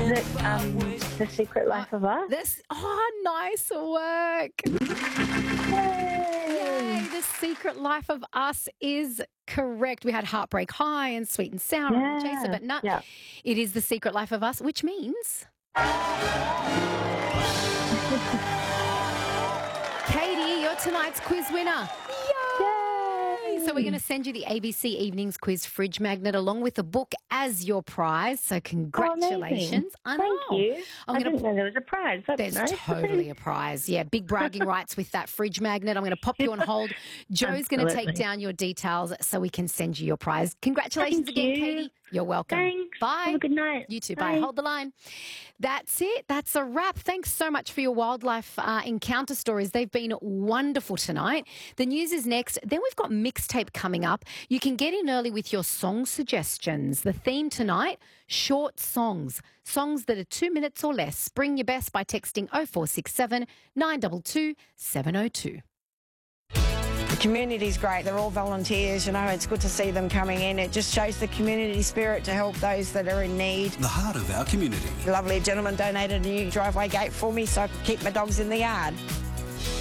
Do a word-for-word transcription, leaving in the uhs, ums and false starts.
Is it um, The Secret Life of Us? This, oh, nice work. Yay! Yay, The Secret Life of Us is correct. We had Heartbreak High and Sweet and Sour and Yeah. Chaser, but no, Yeah. it is The Secret Life of Us, which means... Katie, you're tonight's quiz winner. Yay! So we're going to send you the A B C Evenings Quiz Fridge Magnet along with the book as your prize. So congratulations. Oh, I Thank know. you. I'm I gonna didn't know there was a prize. That's There's nice. totally a prize. Yeah, big bragging rights with that fridge magnet. I'm going to pop you on hold. Joe's going to take Absolutely. down your details so we can send you your prize. Congratulations Thank again, you. Katie. You're welcome. Thanks. Bye. Have a good night. You too. Bye. Bye. Hold the line. That's it. That's a wrap. Thanks so much for your wildlife uh, encounter stories. They've been wonderful tonight. The news is next. Then we've got mixtape coming up. You can get in early with your song suggestions. The theme tonight, short songs. Songs that are two minutes or less. Bring your best by texting oh four six seven, nine two two, seven oh two. The community's great. They're all volunteers, you know. It's good to see them coming in. It just shows the community spirit to help those that are in need. The heart of our community. Lovely gentleman donated a new driveway gate for me so I could keep my dogs in the yard.